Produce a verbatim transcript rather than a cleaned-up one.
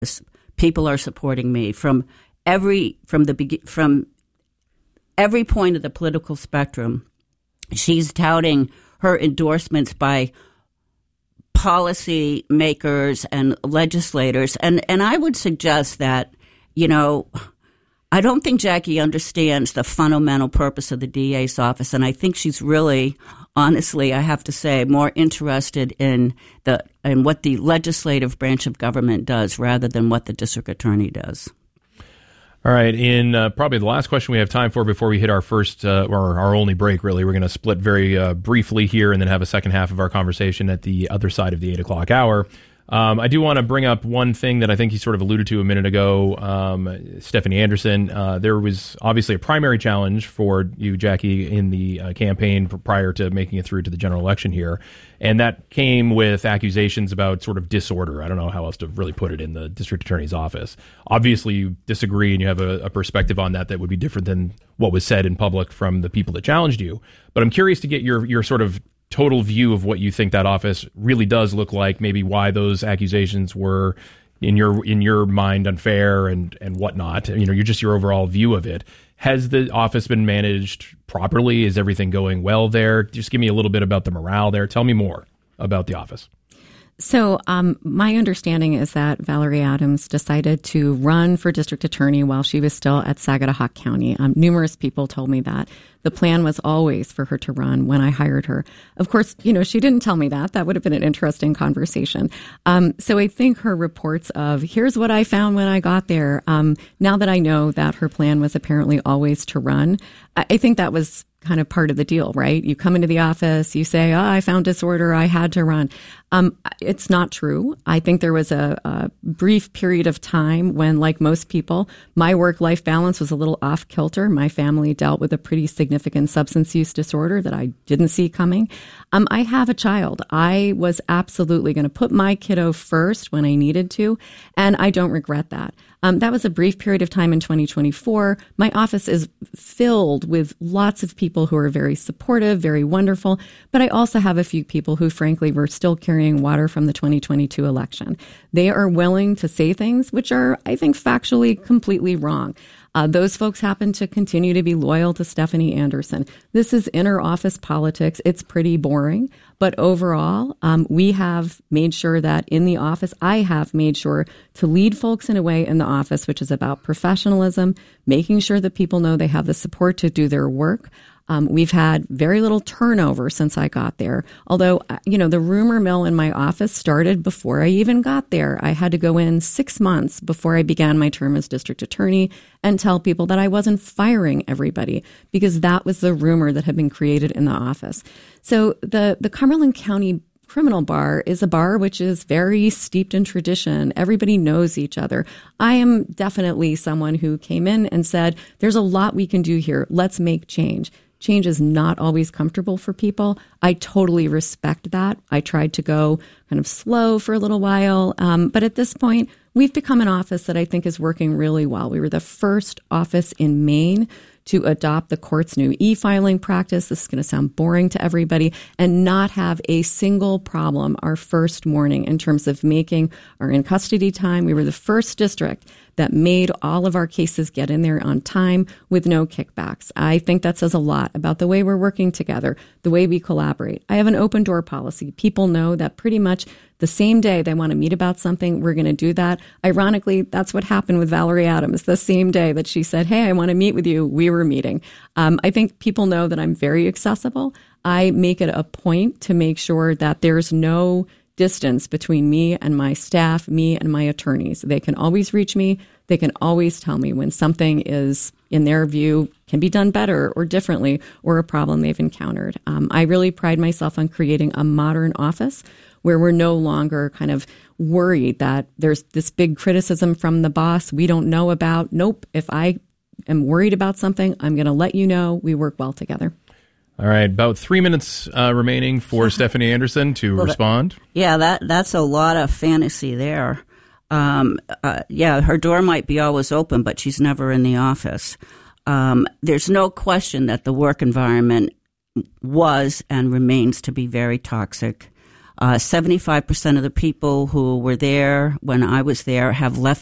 people are supporting me from every from the be- from every point of the political spectrum. She's touting her endorsements by policy makers and legislators. And, and I would suggest that, you know, I don't think Jackie understands the fundamental purpose of the D A's office. And I think she's really, honestly, I have to say, more interested in the in what the legislative branch of government does rather than what the district attorney does. All right. In uh, probably the last question we have time for before we hit our first uh, or our only break, really, we're going to split very uh, briefly here and then have a second half of our conversation at the other side of the eight o'clock hour. Um, I do want to bring up one thing that I think you sort of alluded to a minute ago, um, Stephanie Anderson. Uh, there was obviously a primary challenge for you, Jackie, in the uh, campaign prior to making it through to the general election here. And that came with accusations about sort of disorder. I don't know how else to really put it in the district attorney's office. Obviously, you disagree and you have a, a perspective on that that would be different than what was said in public from the people that challenged you. But I'm curious to get your your sort of total view of what you think that office really does look like, maybe why those accusations were in your in your mind unfair and and whatnot. You know, you're just your overall view of it. Has the office been managed properly? Is everything going well there? Just give me a little bit about the morale there. Tell me more about the office. So um, my understanding is that Valerie Adams decided to run for district attorney while she was still at Sagadahoc County. Um, numerous people told me that. The plan was always for her to run when I hired her. Of course, you know, she didn't tell me that. That would have been an interesting conversation. Um, so I think her reports of, here's what I found when I got there, um, now that I know that her plan was apparently always to run, I, I think that was kind of part of the deal, right? You come into the office, you say, oh, I found disorder, I had to run. Um, it's not true. I think there was a, a brief period of time when, like most people, my work-life balance was a little off kilter. My family dealt with a pretty significant substance use disorder that I didn't see coming. Um, I have a child. I was absolutely going to put my kiddo first when I needed to, and I don't regret that. Um, that was a brief period of time in twenty twenty-four. My office is filled with lots of people who are very supportive, very wonderful, but I also have a few people who, frankly, were still carrying water from the twenty twenty-two election. They are willing to say things which are, I think, factually completely wrong. Uh, those folks happen to continue to be loyal to Stephanie Anderson. This is inner office politics. It's pretty boring. But overall, um, we have made sure that in the office, I have made sure to lead folks in a way in the office which is about professionalism, making sure that people know they have the support to do their work. Um, we've had very little turnover since I got there. Although, you know, the rumor mill in my office started before I even got there. I had to go in six months before I began my term as district attorney and tell people that I wasn't firing everybody because that was the rumor that had been created in the office. So the, the Cumberland County Criminal Bar is a bar which is very steeped in tradition. Everybody knows each other. I am definitely someone who came in and said, there's a lot we can do here. Let's make change. Change is not always comfortable for people. I totally respect that. I tried to go kind of slow for a little while. Um, but at this point, we've become an office that I think is working really well. We were the first office in Maine to adopt the court's new e-filing practice. This is going to sound boring to everybody, and not have a single problem our first morning in terms of making our in custody time. We were the first district that made all of our cases get in there on time with no kickbacks. I think that says a lot about the way we're working together, the way we collaborate. I have an open door policy. People know that pretty much the same day they want to meet about something, we're going to do that. Ironically, that's what happened with Valerie Adams. The same day that she said, hey, I want to meet with you, we were meeting. Um, I think people know that I'm very accessible. I make it a point to make sure that there's no distance between me and my staff, me and my attorneys. They can always reach me. They can always tell me when something is, in their view, can be done better or differently, or a problem they've encountered. Um, I really pride myself on creating a modern office where we're no longer kind of worried that there's this big criticism from the boss we don't know about. Nope. If I am worried about something, I'm going to let you know. We work well together. All right, about three minutes uh, remaining for Stephanie Anderson to well, respond. That, yeah, that that's a lot of fantasy there. Um, uh, yeah, her door might be always open, but she's never in the office. Um, there's no question that the work environment was and remains to be very toxic. Uh, seventy-five percent of the people who were there when I was there have left